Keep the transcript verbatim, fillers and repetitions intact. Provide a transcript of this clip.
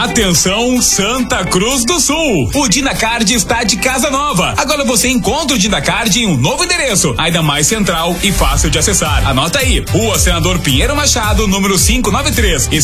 Atenção, Santa Cruz do Sul. O Dinacard está de casa nova. Agora você encontra o Dinacard em um novo endereço, ainda mais central e fácil de acessar. Anota aí, Rua Senador Pinheiro Machado, número quinhentos e noventa e três.